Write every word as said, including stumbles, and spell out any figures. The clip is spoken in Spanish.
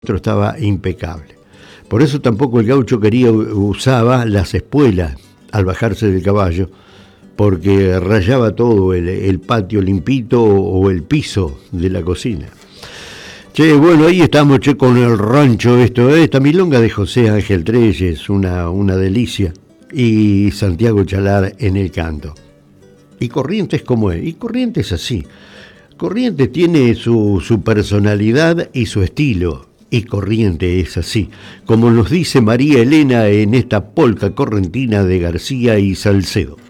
estaba impecable. Por eso tampoco el gaucho quería usaba las espuelas al bajarse del caballo, porque rayaba todo el, el patio limpito o el piso de la cocina. Che, bueno, ahí estamos, che, con el rancho, esto, esta milonga de José Ángel Treyes, una, una delicia, y Santiago Chalar en el canto. Y Corrientes, ¿cómo es? Y Corrientes así. Corrientes tiene su, su personalidad y su estilo. Y Corrientes es así, como nos dice María Elena en esta polca correntina de García y Salcedo.